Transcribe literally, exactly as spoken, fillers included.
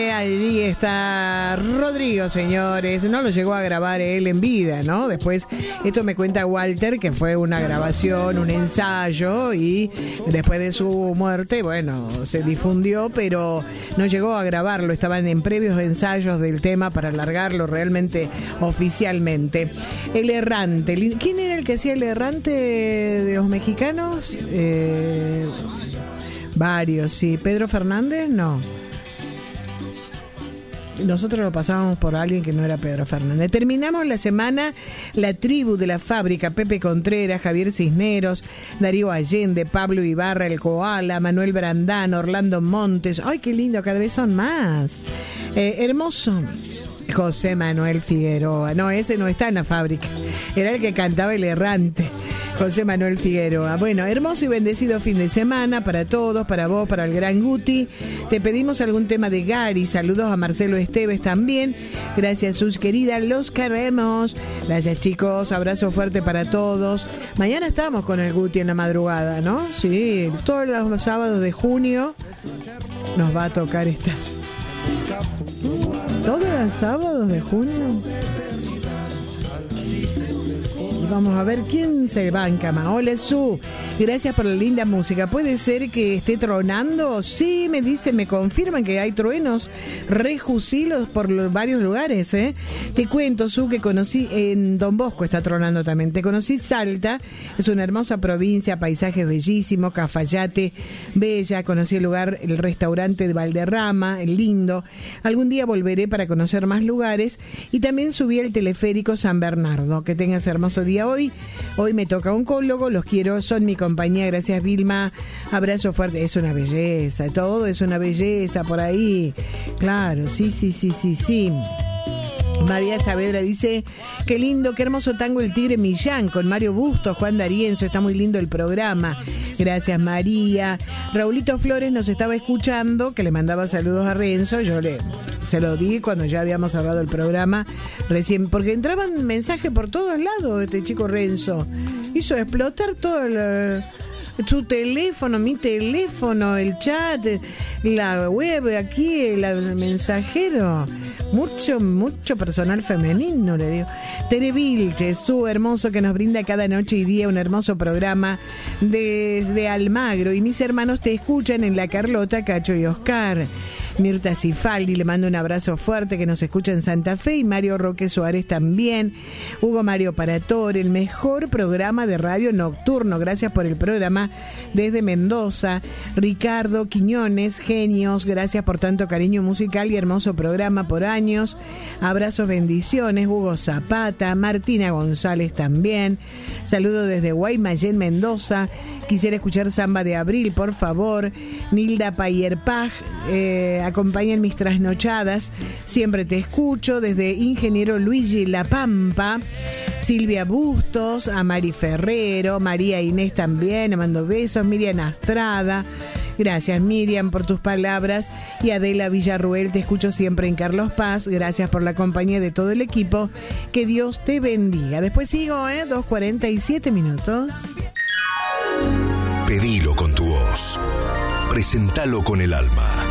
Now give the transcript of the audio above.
Allí está Rodrigo, señores. No lo llegó a grabar él en vida, ¿no? Después, esto me cuenta Walter, que fue una grabación, un ensayo, y después de su muerte, bueno, se difundió, pero no llegó a grabarlo. Estaban en previos ensayos del tema para alargarlo realmente oficialmente. El Errante. ¿Quién era el que hacía El Errante de los mexicanos? Eh, varios, sí. ¿Pedro Fernández? No. Nosotros lo pasábamos por alguien que no era Pedro Fernández. Terminamos la semana La Tribu de la Fábrica, Pepe Contreras, Javier Cisneros, Darío Allende, Pablo Ibarra, El Koala, Manuel Brandán, Orlando Montes. ¡Ay, qué lindo! Cada vez son más. Eh, hermoso. José Manuel Figueroa. No, ese no está en la fábrica. Era el que cantaba El Errante. José Manuel Figueroa. Bueno, hermoso y bendecido fin de semana para todos, para vos, para el gran Guti. Te pedimos algún tema de Gary. Saludos a Marcelo Esteves también. Gracias, sus queridas. Los queremos. Gracias, chicos. Abrazo fuerte para todos. Mañana estamos con el Guti en la madrugada, ¿no? Sí, todos los sábados de junio nos va a tocar estar. ¿Todos los sábados de junio? Vamos a ver quién se banca más. Hola, Su. Gracias por la linda música. ¿Puede ser que esté tronando? Sí, me dicen, me confirman que hay truenos rejusilos por los varios lugares, ¿eh? Te cuento, Su, que conocí en Don Bosco, está tronando también. Te conocí Salta, es una hermosa provincia, paisajes bellísimos, Cafayate, bella. Conocí el lugar, el restaurante de Valderrama, el lindo. Algún día volveré para conocer más lugares. Y también subí el teleférico San Bernardo. Que tengas hermoso día hoy. Hoy me toca oncólogo, los quiero, son mi compañía. Gracias, Vilma. Abrazo fuerte. Es una belleza, todo es una belleza por ahí. Claro, sí, sí, sí, sí, sí. María Saavedra dice, qué lindo, qué hermoso tango El Tigre Millán con Mario Busto, Juan D'Arienzo, está muy lindo el programa. Gracias, María. Raulito Flores nos estaba escuchando, que le mandaba saludos a Renzo. Yo le se lo di cuando ya habíamos cerrado el programa recién, porque entraban mensajes por todos lados. Este chico Renzo hizo explotar todo el... su teléfono, mi teléfono, el chat, la web, aquí, el, el mensajero. Mucho, mucho personal femenino, le digo. Tere Vilche, su hermoso, que nos brinda cada noche y día un hermoso programa desde Almagro. Y mis hermanos te escuchan en La Carlota, Cacho y Oscar. Mirta Cifaldi, le mando un abrazo fuerte, que nos escucha en Santa Fe, y Mario Roque Suárez también. Hugo Mario Parator, el mejor programa de radio nocturno, gracias por el programa desde Mendoza. Ricardo Quiñones, genios, gracias por tanto cariño musical y hermoso programa por años. Abrazos, bendiciones. Hugo Zapata, Martina González también. Saludo desde Guaymallén, Mendoza. Quisiera escuchar Samba de Abril, por favor. Nilda Payerpaj, eh, acompañan mis trasnochadas. Siempre te escucho. Desde Ingeniero Luigi La Pampa. Silvia Bustos, a Mari Ferrero, María Inés también, le mando besos. Miriam Astrada. Gracias, Miriam, por tus palabras. Y Adela Villarruel, te escucho siempre en Carlos Paz. Gracias por la compañía de todo el equipo. Que Dios te bendiga. Después sigo, ¿eh? dos cuarenta y siete minutos. Pedilo con tu voz. Presentalo con el alma.